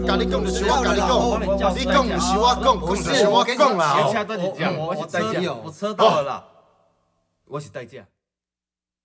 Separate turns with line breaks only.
甲你讲就是我甲你讲，你讲就是我讲，讲就是我讲啦。
车多少钱？我车到了啦，我是代驾。